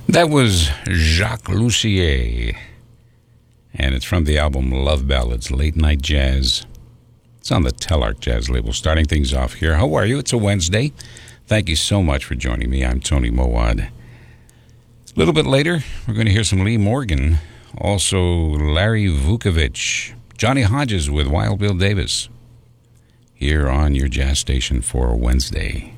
That was Jacques Lussier, and it's from the album Love Ballads, Late Night Jazz. It's on the Telarc Jazz label. Starting things off here. How are you? It's a Wednesday. Thank you so much for joining me. I'm Tony Mowad. A little bit later, we're going to hear some Lee Morgan, also Larry Vukovich, Johnny Hodges with Wild Bill Davis, here on your jazz station for Wednesday.